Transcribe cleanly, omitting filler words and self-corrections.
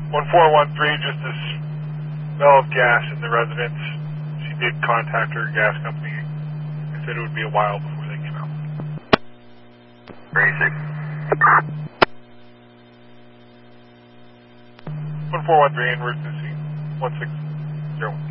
1413, just a smell of gas in the residence. She did contact her gas company. They said it would be a while before they came out. Crazy. 1413, emergency 1601.